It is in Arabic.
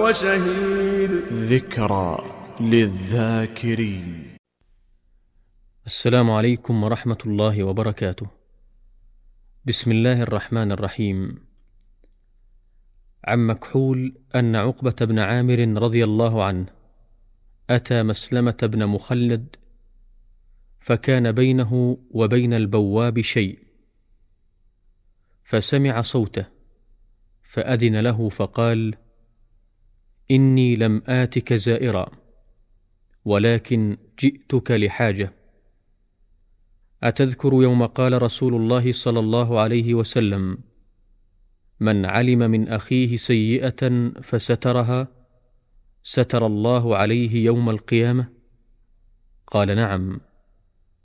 وشهيد. ذكرى للذاكرين. السلام عليكم ورحمة الله وبركاته. بسم الله الرحمن الرحيم. عن مكحول أن عقبة بن عامر رضي الله عنه أتى مسلمة بن مخلد، فكان بينه وبين البواب شيء، فسمع صوته فأذن له فقال: إني لم آتك زائرا، ولكن جئتك لحاجة. أتذكر يوم قال رسول الله صلى الله عليه وسلم: من علم من أخيه سيئة فسترها ستر الله عليه يوم القيامة؟ قال: نعم.